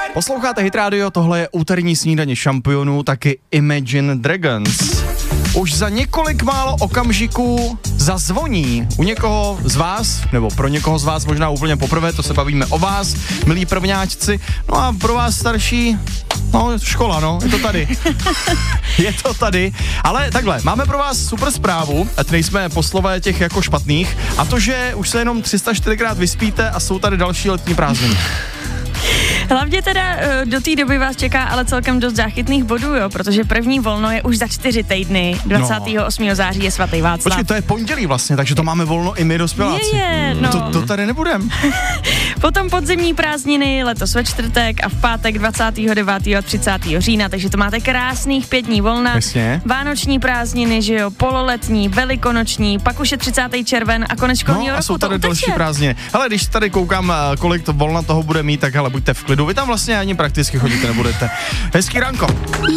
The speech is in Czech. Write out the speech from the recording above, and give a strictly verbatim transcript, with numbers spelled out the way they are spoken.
Posloucháte Hit Radio, tohle je úterní snídaně šampionů, taky Imagine Dragons. Už za několik málo okamžiků zazvoní u někoho z vás, nebo pro někoho z vás možná úplně poprvé, to se bavíme o vás, milí prvňáčci, no a pro vás starší, no škola, no, je to tady. Je to tady, ale takhle, máme pro vás super zprávu, ať nejsme poslové těch jako špatných, a to, že už se jenom tři sta čtyřikrát vyspíte a jsou tady další letní prázdniny. Hlavně teda do té doby vás čeká ale celkem dost záchytných bodů, jo, protože první volno je už za čtyři týdny, dvacátého osmého září je svatý Václav. Počkej, to je pondělí vlastně, takže to máme volno i my dospěláci. Je, je, no. To, to tady nebudem. Potom podzimní prázdniny, letos ve čtvrtek a v pátek dvacátého devátého a třicátého října, takže to máte krásných pět dní volna. Jasně. Vánoční prázdniny, že jo, pololetní, velikonoční, pak už je třicátý červen a konec školního no, a roku. jsou tady to další prázdniny. Hele, když tady koukám, kolik to volna toho bude mít, tak hele, buďte v klidu. Vy tam vlastně ani prakticky chodíte nebudete. Hezký ranko.